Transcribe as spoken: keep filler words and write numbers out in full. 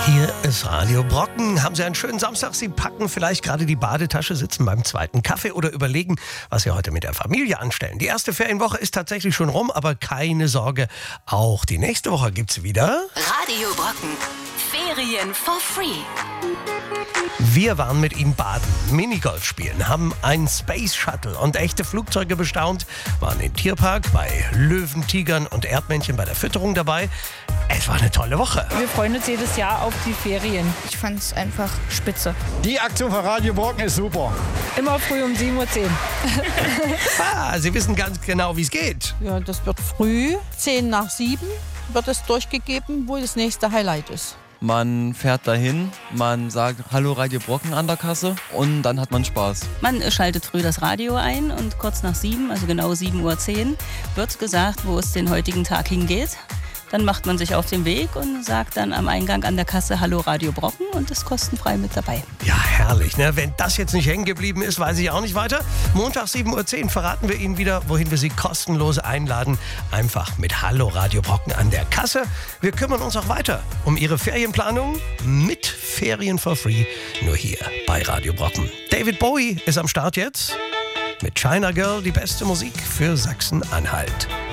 Hier ist Radio Brocken. Haben Sie einen schönen Samstag? Sie packen vielleicht gerade die Badetasche, sitzen beim zweiten Kaffee oder überlegen, was Sie heute mit der Familie anstellen. Die erste Ferienwoche ist tatsächlich schon rum, aber keine Sorge, auch die nächste Woche gibt's wieder Radio Brocken. Ferien for free. Wir waren mit ihm baden, Minigolf spielen, haben einen Space Shuttle und echte Flugzeuge bestaunt, waren im Tierpark bei Löwen, Tigern und Erdmännchen bei der Fütterung dabei. Es war eine tolle Woche. Wir freuen uns jedes Jahr auf die Ferien. Ich fand es einfach spitze. Die Aktion von Radio Brocken ist super. Immer früh um sieben Uhr zehn. Ah, Sie wissen ganz genau, wie es geht. Ja, das wird früh, zehn nach sieben wird es durchgegeben, wo das nächste Highlight ist. Man fährt dahin, man sagt Hallo Radio Brocken an der Kasse und dann hat man Spaß. Man schaltet früh das Radio ein und kurz nach sieben, also genau sieben Uhr zehn, wird gesagt, wo es den heutigen Tag hingeht. Dann macht man sich auf den Weg und sagt dann am Eingang an der Kasse Hallo Radio Brocken und ist kostenfrei mit dabei. Ja, herrlich, ne? Wenn das jetzt nicht hängen geblieben ist, weiß ich auch nicht weiter. Montag sieben Uhr zehn verraten wir Ihnen wieder, wohin wir Sie kostenlos einladen. Einfach mit Hallo Radio Brocken an der Kasse. Wir kümmern uns auch weiter um Ihre Ferienplanung mit Ferien for free. Nur hier bei Radio Brocken. David Bowie ist am Start jetzt mit China Girl, die beste Musik für Sachsen-Anhalt.